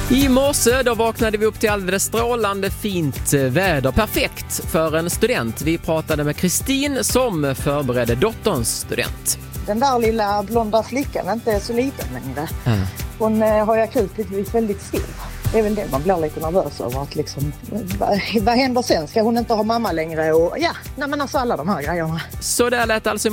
I morse då vaknade vi upp till alldeles strålande fint väder. Perfekt för en student. Vi pratade med Kristin som förberedde dotterns student. Den där lilla blonda flickan är inte så liten längre. Hon har ju akut blivit väldigt stor. Det är väl det man blir lite nervös över. Att liksom, vad händer sen? Ska hon inte ha mamma längre? Och ja, nej men alltså alla de här grejerna. Så där lät alltså